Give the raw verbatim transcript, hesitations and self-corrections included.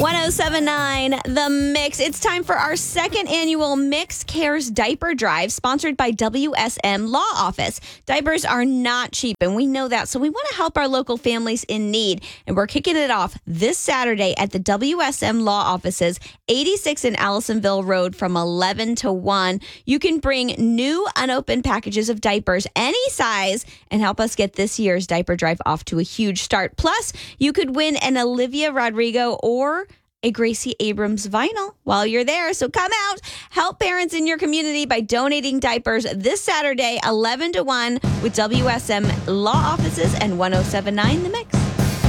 ten seventy-nine The Mix. It's time for our second annual Mix Cares Diaper Drive, sponsored by W S M Law Office. Diapers are not cheap, and we know that, so we want to help our local families in need. And we're kicking it off this Saturday at the W S M Law Offices, eighty-six in Allisonville Road from eleven to one. You can bring new unopened packages of diapers, any size, and help us get this year's diaper drive off to a huge start. Plus, you could win an Olivia Rodrigo or a Gracie Abrams vinyl while you're there. So come out, help parents in your community by donating diapers this Saturday, eleven to one, with W S M Law Offices and ten seventy-nine The Mix.